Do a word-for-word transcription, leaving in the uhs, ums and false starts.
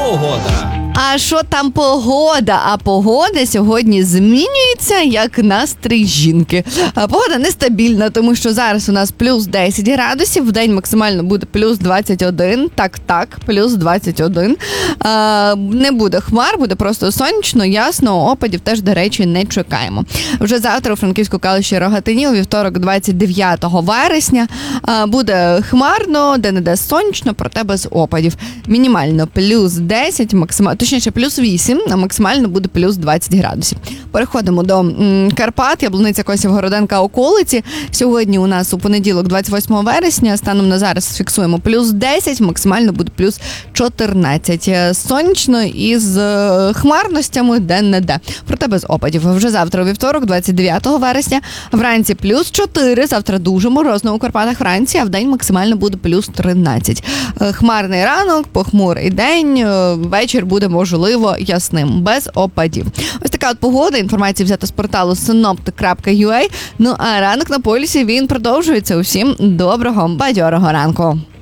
погода. А що там погода? А погода сьогодні змінюється, як настрій жінки. А погода нестабільна, тому що зараз у нас плюс десять градусів, в день максимально буде плюс двадцять один, так-так, плюс двадцять один. А, не буде хмар, буде просто сонячно, ясно, опадів теж, до речі, не чекаємо. Вже завтра у Франківську, Калуші, Рогатині, у вівторок, двадцять дев'ятого вересня, а, буде хмарно, де-не-де сонячно, проте без опадів. Мінімально плюс десять, максимально, точніше плюс вісім, а максимально буде плюс двадцять градусів. Переходимо до м, Карпат, Яблуниця, Косів, Городенка, околиці. Сьогодні у нас у понеділок, двадцять восьмого вересня, станом на зараз фіксуємо плюс десять, максимально буде плюс чотирнадцять. Сонячно із е, хмарностями де-не-де. Проте без опадів. Вже завтра у вівторок, двадцять дев'ятого вересня, вранці плюс чотири, завтра дуже морозно у Карпатах вранці, а в день максимально буде плюс тринадцять. Е, хмарний ранок, похмурий день, е, вечір буде можливо ясним, без опадів. Ось така от погода, інформація взята з порталу синоптик крапка ю а. Ну а ранок на полюсі він продовжується. Усім доброго, бадьорого ранку.